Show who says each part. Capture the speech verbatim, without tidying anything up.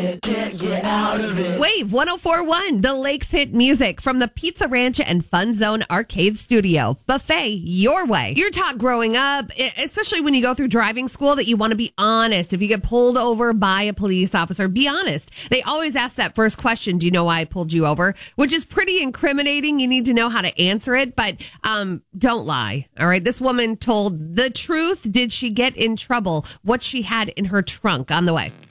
Speaker 1: it, can't get out of it.
Speaker 2: Wave one oh four point one, the Lakes hit music from the Pizza Ranch and Fun Zone Arcade Studio. Buffet your way. You're taught growing up, especially when you go through driving school, that you want to be honest. If you get pulled over by a police officer, be honest. They always ask that first question, do you know why I pulled you over? Which is pretty incriminating. You need to know how to answer it, but um, don't lie. All right. This woman told the truth. Did she get in trouble? What she had in her trunk on the way.